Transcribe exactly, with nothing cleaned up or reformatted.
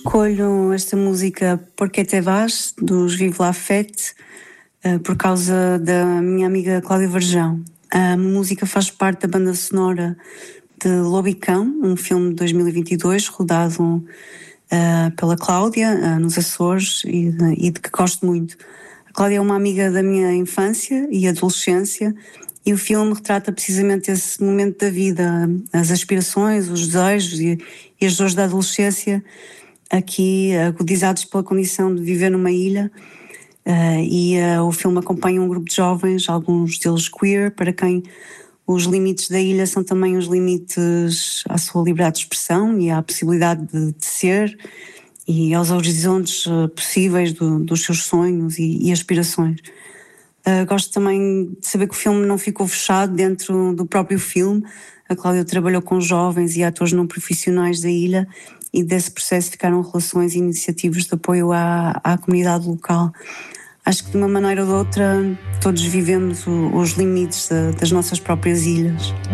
Escolho esta música Porque Te Vas, dos Vive La Fête, por causa da minha amiga Cláudia Varjão. A música faz parte da banda sonora de Lobo e Cão, um filme de dois mil e vinte e dois, rodado uh, pela Cláudia, uh, nos Açores, e, e de que gosto muito. A Cláudia é uma amiga da minha infância e adolescência, e o filme retrata precisamente esse momento da vida, as aspirações, os desejos e, e as dores da adolescência, aqui agudizados pela condição de viver numa ilha. Uh, e uh, o filme acompanha um grupo de jovens, alguns deles queer, para quem os limites da ilha são também os limites à sua liberdade de expressão e à possibilidade de, de ser, e aos horizontes uh, possíveis do, dos seus sonhos e, e aspirações. Uh, gosto também de saber que o filme não ficou fechado dentro do próprio filme. A Cláudia trabalhou com jovens e atores não profissionais da ilha, e desse processo ficaram relações e iniciativas de apoio à, à comunidade local. Acho que de uma maneira ou de outra todos vivemos o, os limites de, das nossas próprias ilhas.